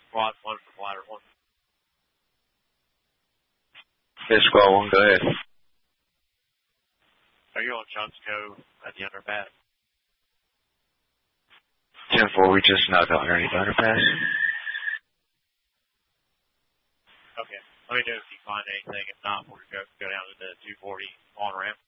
Squad 1 from ladder 1. Hey, Squad 1, go ahead. Are you on John's Cove at the underpass? 10-4, we just knocked out underneath the underpass. Okay. Let me know if you find anything. If not, we'll go down to the 240 on ramp.